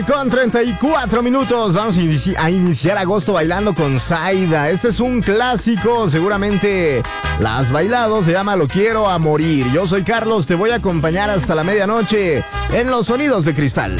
Con 34 minutos vamos a iniciar agosto bailando con Zaida. Este es un clásico, seguramente la has bailado, se llama Lo Quiero a Morir. Yo soy Carlos, te voy a acompañar hasta la medianoche en Los Sonidos de Cristal.